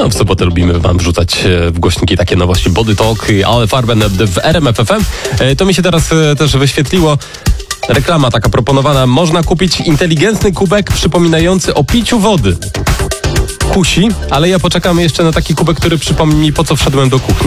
No, w sobotę lubimy wam wrzucać w głośniki takie nowości. Body Talk, ale Farben w RMF FM. To mi się teraz też wyświetliło. Reklama taka proponowana. Można kupić inteligentny kubek przypominający o piciu wody. Kusi, ale ja poczekam jeszcze na taki kubek, który przypomni mi, po co wszedłem do kuchni.